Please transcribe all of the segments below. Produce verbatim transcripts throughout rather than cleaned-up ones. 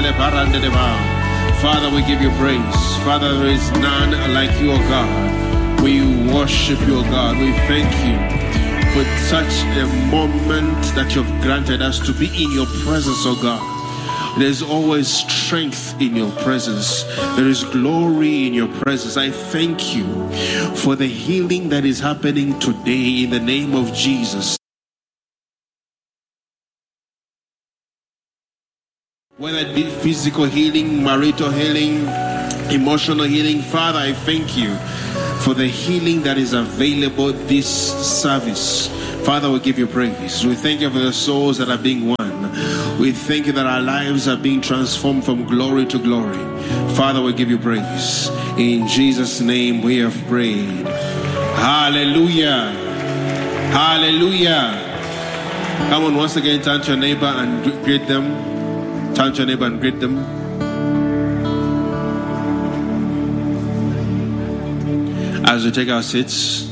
Father, we give you praise. Father, there is none like you, O God. We worship you, O God. We thank you for such a moment that you have granted us to be in your presence, O God. There's always strength in your presence. There is glory in your presence. I thank you for the healing that is happening today in the name of Jesus. Whether it be physical healing, marital healing, emotional healing, Father, I thank you for the healing that is available this service. Father, we give you praise. We thank you for the souls that are being won. We thank you that our lives are being transformed from glory to glory. Father, we give you praise. In Jesus' name we have prayed. Hallelujah. Hallelujah. Come on, once again, turn to your neighbor and greet them. Turn to your neighbor and greet them. As we take our seats,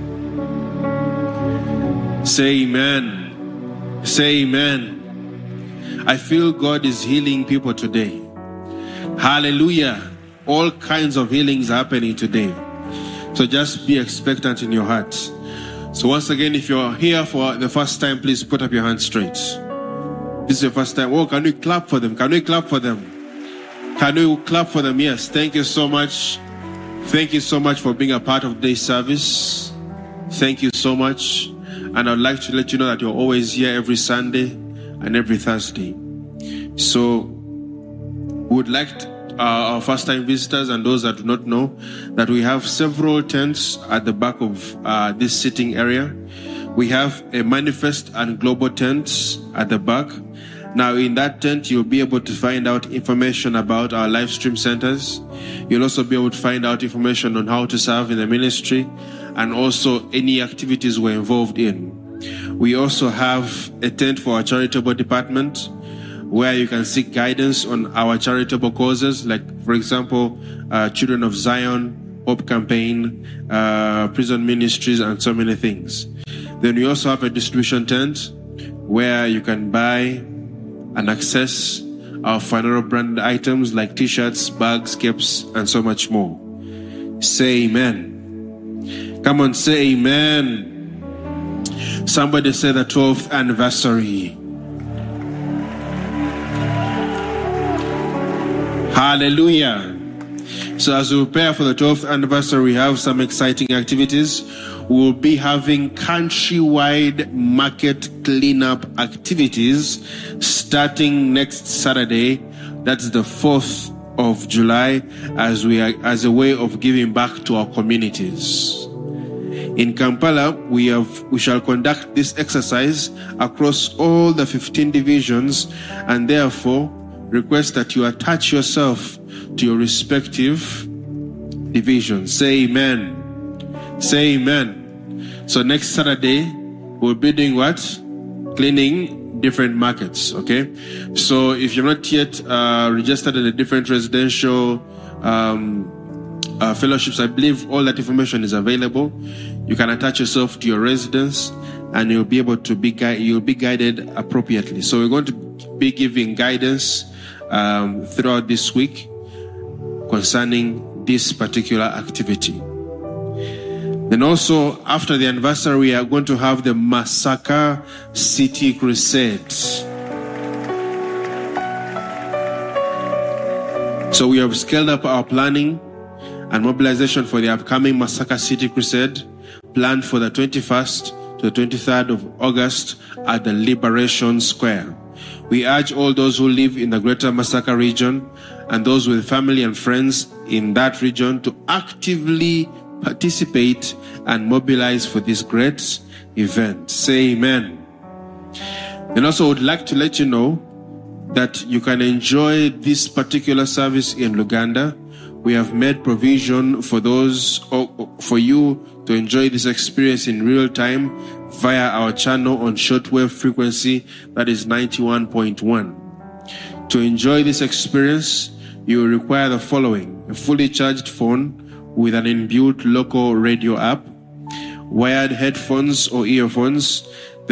say amen. Say amen. I feel God is healing people today. Hallelujah. All kinds of healings are happening today. So just be expectant in your heart. So once again, if you're here for the first time, please put up your hands straight. This is your first time. Oh, can we clap for them? Can we clap for them? Can we clap for them? Yes. Thank you so much. Thank you so much for being a part of today's service. Thank you so much. And I'd like to let you know that you're always here every Sunday and every Thursday. So we would like to, uh, our first time visitors and those that do not know that we have several tents at the back of uh, this sitting area. We have a manifest and global tents at the back. Now in that tent, you'll be able to find out information about our live stream centers. You'll also be able to find out information on how to serve in the ministry and also any activities we're involved in. We also have a tent for our charitable department where you can seek guidance on our charitable causes, like, for example, uh, Children of Zion, Hope Campaign, uh, prison ministries, and so many things. Then we also have a distribution tent where you can buy and access our Phaneroo branded items like t-shirts, bags, caps, and so much more. Say amen. Come on, say amen. Somebody say the twelfth anniversary. Hallelujah. So as we prepare for the twelfth anniversary, we have some exciting activities. We'll be having countrywide market cleanup activities starting next Saturday. That's the fourth of July, as we are, as a way of giving back to our communities. In Kampala, we have we shall conduct this exercise across all the fifteen divisions, and therefore request that you attach yourself to your respective divisions. Say amen. Say amen. So next Saturday, we'll be doing what? Cleaning different markets, okay? So if you're not yet uh, registered in the different residential um, uh, fellowships, I believe all that information is available. You can attach yourself to your residence and you'll be able to be gui- you'll be guided appropriately. So we're going to be giving guidance um, throughout this week concerning this particular activity. Then also, after the anniversary, we are going to have the Masaka City Crusade. So we have scaled up our planning and mobilization for the upcoming Masaka City Crusade, planned for the twenty-first to the twenty-third of August at the Liberation Square. We urge all those who live in the greater Masaka region and those with family and friends in that region to actively participate and mobilize for this great event. Say amen. And also would like to let you know that you can enjoy this particular service in Luganda. We have made provision for those, or for you to enjoy this experience in real time via our channel on shortwave frequency, that is ninety-one point one. To enjoy this experience, you will require the following: a fully charged phone with an inbuilt local radio app, wired headphones or earphones. Then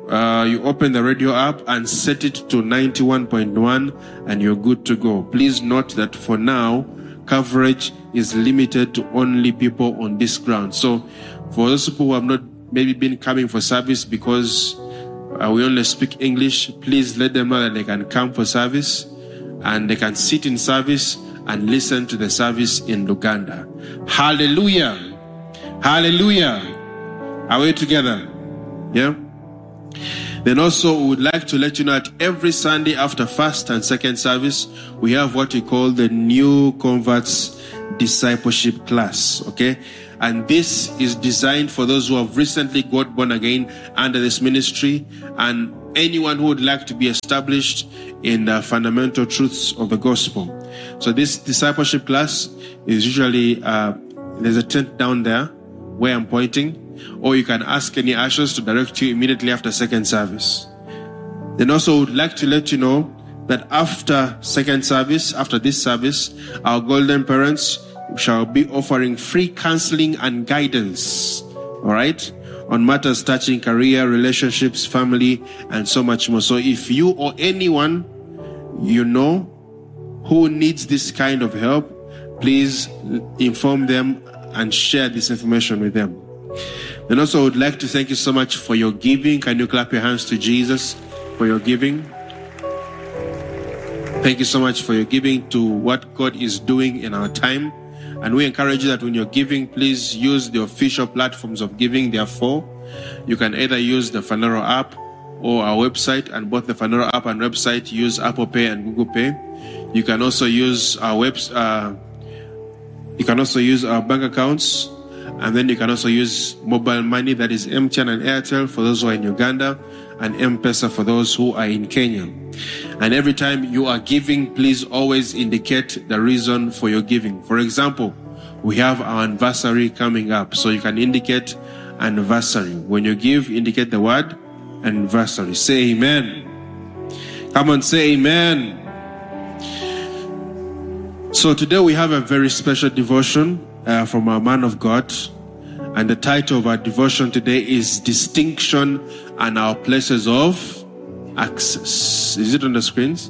uh, you open the radio app and set it to ninety-one point one and you're good to go. Please note that for now, coverage is limited to only people on this ground. So for those people who have not maybe been coming for service because uh, we only speak English, please let them know that they can come for service and they can sit in service and listen to the service in Luganda. Hallelujah. Hallelujah. Are we together? Yeah. Then also we would like to let you know that every Sunday after first and second service, we have what we call the New Converts Discipleship class. Okay. And this is designed for those who have recently got born again under this ministry and anyone who would like to be established in the fundamental truths of the gospel. So this discipleship class is usually, uh, there's a tent down there where I'm pointing, or you can ask any ushers to direct you immediately after second service. Then also would like to let you know that after second service, after this service, our golden parents shall be offering free counseling and guidance, all right, on matters touching career, relationships, family, and so much more. So if you or anyone you know who needs this kind of help, please inform them and share this information with them. And also, I would like to thank you so much for your giving. Can you clap your hands to Jesus for your giving? Thank you so much for your giving to what God is doing in our time. And we encourage you that when you're giving, please use the official platforms of giving. Therefore, you can either use the Phaneroo app or our website, and both the Phaneroo app and website use Apple Pay and Google Pay. You can also use our webs. Uh, you can also use our bank accounts, and then you can also use mobile money, that is M T N and Airtel for those who are in Uganda, and M-Pesa for those who are in Kenya. And every time you are giving, please always indicate the reason for your giving. For example, we have our anniversary coming up, so you can indicate anniversary. When you give, indicate the word anniversary. Say amen. Come on, say amen. So today we have a very special devotion uh, from our man of God. And the title of our devotion today is Distinction and Our Places of Access. Is it on the screens?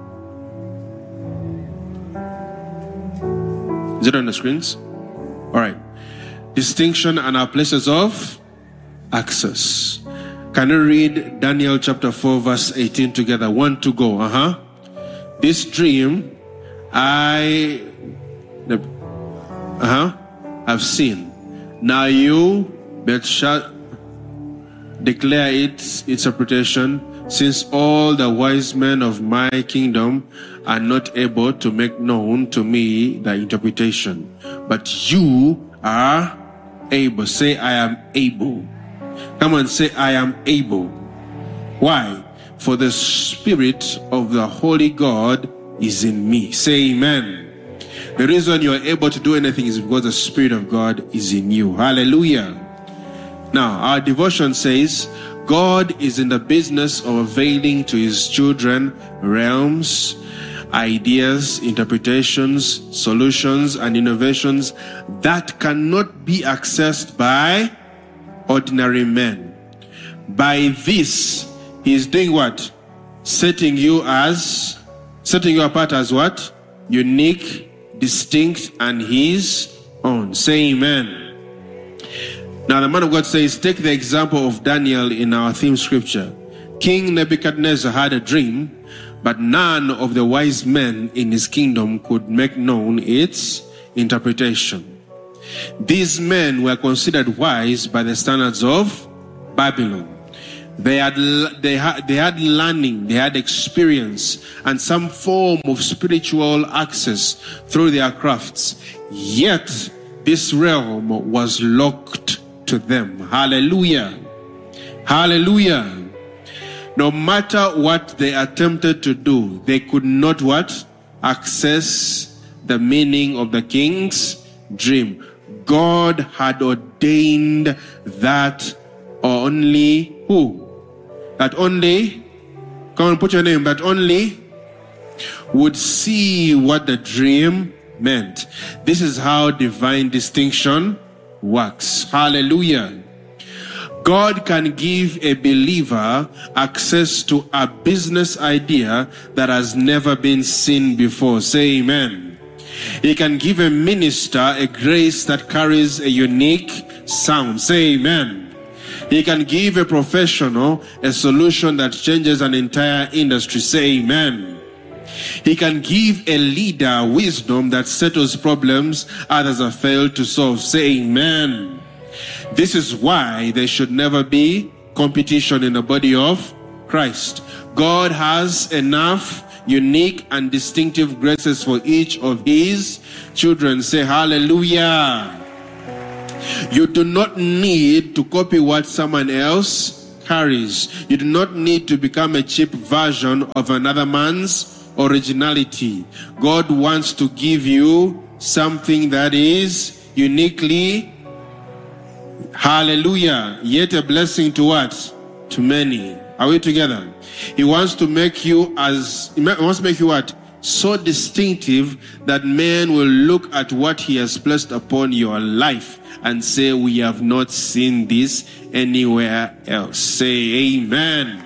Is it on the screens? All right. Distinction and Our Places of Access. Can you read Daniel chapter four verse eighteen together? One to go. Uh-huh. This dream I uh-huh, have seen. Now you, Belshazzar, declare its interpretation, since all the wise men of my kingdom are not able to make known to me the interpretation. But you are able. Say, I am able. Come on, say, I am able. Why? For the Spirit of the Holy God is in me. Say amen. The reason you are able to do anything is because the Spirit of God is in you. Hallelujah. Now, our devotion says, God is in the business of availing to his children realms, ideas, interpretations, solutions, and innovations that cannot be accessed by ordinary men. By this, he is doing what? Setting you as, setting you apart as what? Unique, distinct, and his own. Say amen. Now the man of God says, take the example of Daniel in our theme scripture. King Nebuchadnezzar had a dream, but none of the wise men in his kingdom could make known its interpretation. These men were considered wise by the standards of Babylon. They had, they had, they had learning, they had experience, and some form of spiritual access through their crafts. Yet, this realm was locked to them. Hallelujah. Hallelujah. No matter what they attempted to do, they could not what? Access the meaning of the king's dream. God had ordained that only who? That only, come on, put your name, that only would see what the dream meant. This is how divine distinction works. Hallelujah. God can give a believer access to a business idea that has never been seen before. Say amen. He can give a minister a grace that carries a unique sound. Say amen. He can give a professional a solution that changes an entire industry. Say amen. He can give a leader wisdom that settles problems others have failed to solve. Say amen. This is why there should never be competition in the body of Christ. God has enough unique and distinctive graces for each of his children. Say hallelujah. You do not need to copy what someone else carries. You do not need to become a cheap version of another man's originality. God wants to give you something that is uniquely, hallelujah, yet a blessing to what? To many. Are we together? He wants to make you as, he wants to make you what? So distinctive that men will look at what he has placed upon your life and say, we have not seen this anywhere else. Say amen.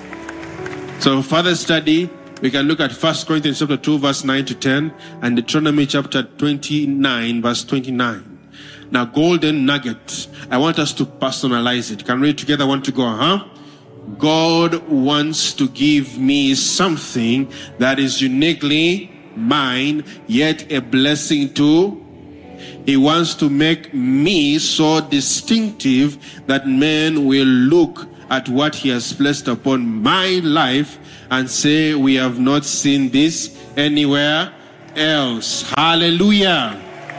So further study, we can look at First Corinthians chapter two, verse nine to ten, and Deuteronomy chapter twenty-nine, verse twenty-nine. Now, golden nugget. I want us to personalize it. Can we read together? I want to go, huh? God wants to give me something that is uniquely mine, yet a blessing to. He wants to make me so distinctive that men will look at what he has placed upon my life and say, we have not seen this anywhere else. Hallelujah.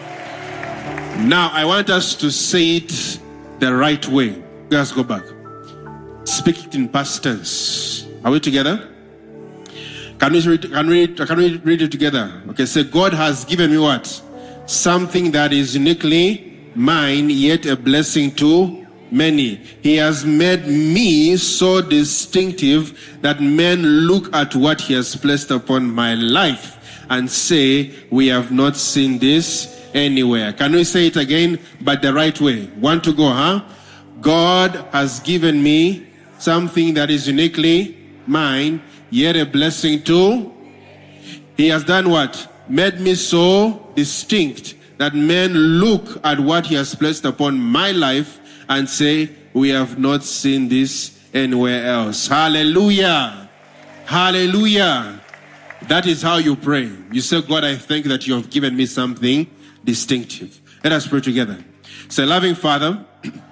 Now, I want us to say it the right way. Let's go back. Speak it in past tense. Are we together? Can we read, can we, can we read it together? Okay, say, God has given me what? Something that is uniquely mine, yet a blessing to many. He has made me so distinctive that men look at what he has placed upon my life and say, we have not seen this anywhere. Can we say it again, but the right way? Want to go, huh? God has given me something that is uniquely mine, yet a blessing too. He has done what? Made me so distinct that men look at what he has placed upon my life and say, we have not seen this anywhere else. Hallelujah. Hallelujah. That is how you pray. You say, God, I thank you that you have given me something distinctive. Let us pray together. Say, loving Father,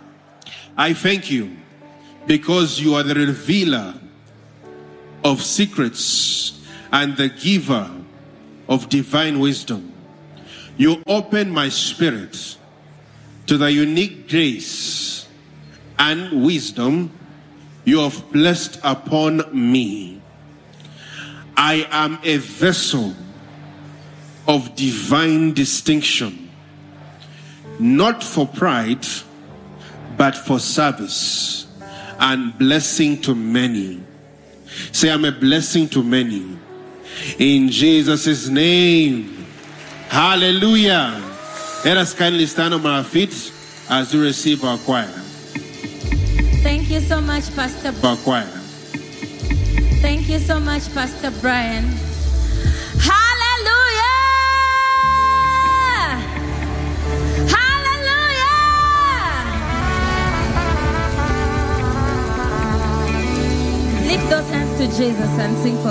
I thank you because you are the revealer of secrets and the giver of divine wisdom. You open my spirit to the unique grace and wisdom you have placed upon me. I am a vessel of divine distinction, not for pride, but for service and blessing to many. Say, I'm a blessing to many. In Jesus' name. Hallelujah. Let us kindly stand on our feet as we receive our choir. Thank you so much, Pastor. Our choir. Thank you so much, Pastor Brian. Hallelujah! Hallelujah! Lift those hands to Jesus and sing for